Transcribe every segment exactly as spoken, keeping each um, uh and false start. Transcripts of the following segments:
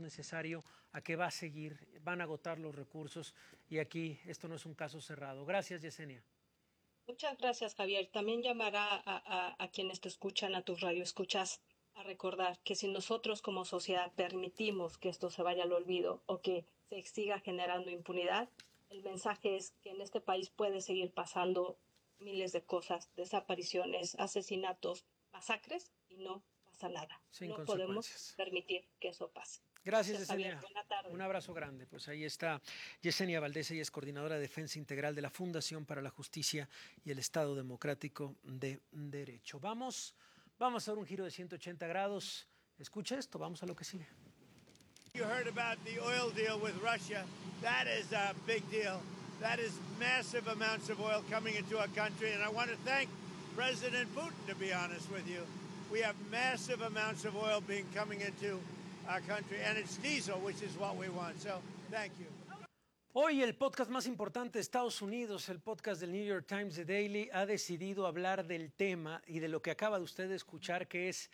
necesario a que va a seguir, van a agotar los recursos y aquí esto no es un caso cerrado. Gracias, Yesenia. Muchas gracias, Javier. También llamará a, a, a quienes te escuchan, a tus radioescuchas, a recordar que si nosotros como sociedad permitimos que esto se vaya al olvido o que se siga generando impunidad, el mensaje es que en este país puede seguir pasando miles de cosas, desapariciones, asesinatos, masacres y no pasa nada. Sin no podemos consecuencias. permitir que eso pase. Gracias, Gracias, Javier. Yesenia. Buena tarde. Un abrazo grande. Pues ahí está Yesenia Valdés, ella es coordinadora de Defensa Integral de la Fundación para la Justicia y el Estado Democrático de Derecho. Vamos, vamos a dar un giro de ciento ochenta grados. Escucha esto, vamos a lo que sigue. You heard about the oil deal with Russia. That is a big deal. That is massive amounts of oil coming into our country. And I want to thank President Putin, to be honest with you. We have massive amounts of oil being coming into our country. And it's diesel, which is what we want. So, thank you. Hoy el podcast más importante de Estados Unidos, el podcast del New York Times The Daily, ha decidido hablar del tema y de lo que acaba de usted de escuchar, que es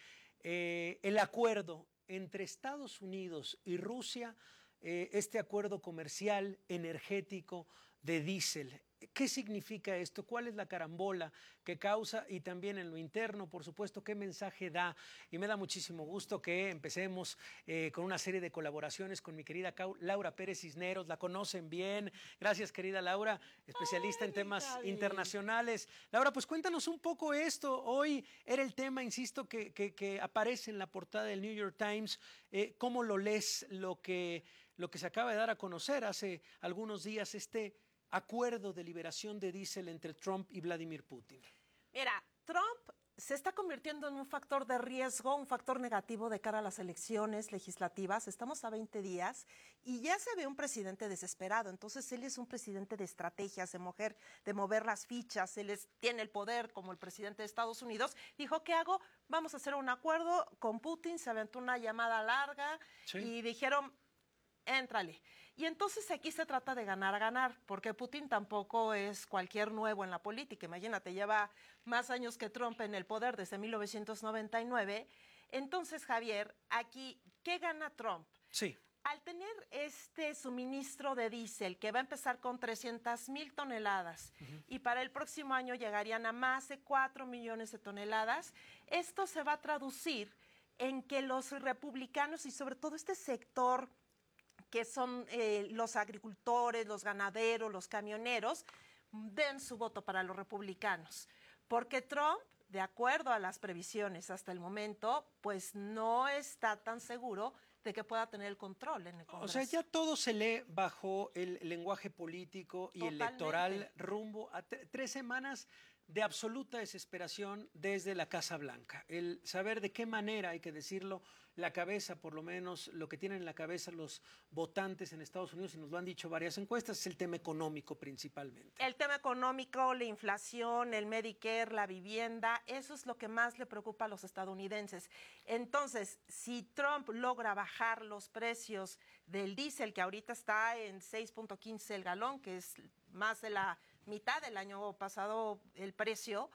eh, el acuerdo entre Estados Unidos y Rusia, eh, este acuerdo comercial energético de diésel. ¿Qué significa esto? ¿Cuál es la carambola que causa? Y también en lo interno, por supuesto, ¿qué mensaje da? Y me da muchísimo gusto que empecemos eh, con una serie de colaboraciones con mi querida Laura Pérez Cisneros. La conocen bien. Gracias, querida Laura, especialista Ay, en temas Javi. internacionales. Laura, pues cuéntanos un poco esto. Hoy era el tema, insisto, que, que, que aparece en la portada del New York Times. Eh, ¿Cómo lo lees lo que, lo que se acaba de dar a conocer hace algunos días, este acuerdo de liberación de diésel entre Trump y Vladimir Putin? Mira, Trump se está convirtiendo en un factor de riesgo, un factor negativo de cara a las elecciones legislativas. Estamos a veinte días y ya se ve un presidente desesperado. Entonces, él es un presidente de estrategias, de mover, de mover las fichas. Él es, tiene el poder como el presidente de Estados Unidos. Dijo, ¿qué hago? Vamos a hacer un acuerdo con Putin. Se aventó una llamada larga sí. y dijeron, éntrale. Y entonces aquí se trata de ganar a ganar, porque Putin tampoco es cualquier nuevo en la política. Imagínate, lleva más años que Trump en el poder, desde mil novecientos noventa y nueve. Entonces, Javier, aquí, ¿qué gana Trump? Sí. Al tener este suministro de diésel, que va a empezar con trescientas mil toneladas, uh-huh. y para el próximo año llegarían a más de cuatro millones de toneladas, esto se va a traducir en que los republicanos y sobre todo este sector que son eh, los agricultores, los ganaderos, los camioneros, den su voto para los republicanos. Porque Trump, de acuerdo a las previsiones hasta el momento, pues no está tan seguro de que pueda tener el control en el Congreso. O sea, ya todo se lee bajo el lenguaje político y Totalmente. electoral rumbo a t- tres semanas de absoluta desesperación desde la Casa Blanca. El saber de qué manera, hay que decirlo, la cabeza, por lo menos lo que tienen en la cabeza los votantes en Estados Unidos, y nos lo han dicho varias encuestas, es el tema económico principalmente. El tema económico, la inflación, el Medicare, la vivienda, eso es lo que más le preocupa a los estadounidenses. Entonces, si Trump logra bajar los precios del diésel, que ahorita está en seis punto quince el galón, que es más de la mitad del año pasado el precio,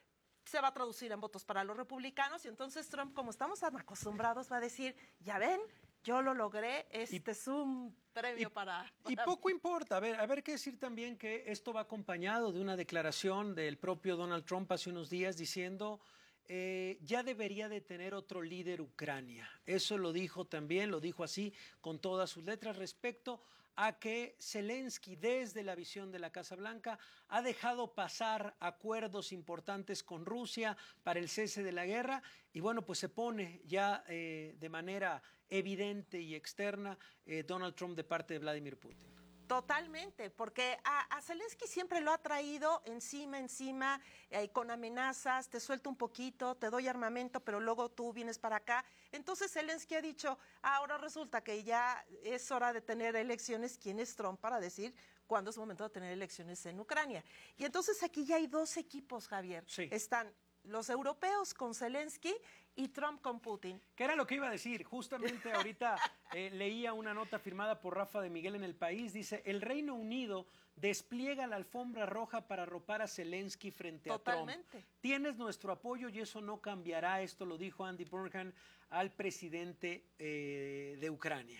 se va a traducir en votos para los republicanos y entonces Trump, como estamos tan acostumbrados, va a decir, ya ven, yo lo logré, este y, es un premio y, para, para... Y poco importa, a ver, a ver qué decir también que esto va acompañado de una declaración del propio Donald Trump hace unos días diciendo... Eh, ya debería de tener otro líder Ucrania. Eso lo dijo también, lo dijo así con todas sus letras respecto a que Zelensky desde la visión de la Casa Blanca ha dejado pasar acuerdos importantes con Rusia para el cese de la guerra y bueno, pues se pone ya eh, de manera evidente y externa eh, Donald Trump de parte de Vladimir Putin. Totalmente, porque a, a Zelensky siempre lo ha traído encima, encima, eh, con amenazas, te suelto un poquito, te doy armamento, pero luego tú vienes para acá. Entonces Zelensky ha dicho, ahora resulta que ya es hora de tener elecciones. ¿Quién es Trump para decir cuándo es momento de tener elecciones en Ucrania? Y entonces aquí ya hay dos equipos, Javier. Sí. Están los europeos con Zelensky y Trump con Putin. ¿Qué era lo que iba a decir? Justamente ahorita eh, leía una nota firmada por Rafa de Miguel en El País. Dice, el Reino Unido despliega la alfombra roja para arropar a Zelensky frente Totalmente. a Trump. Tienes nuestro apoyo y eso no cambiará. Esto lo dijo Andy Burnham al presidente eh, de Ucrania.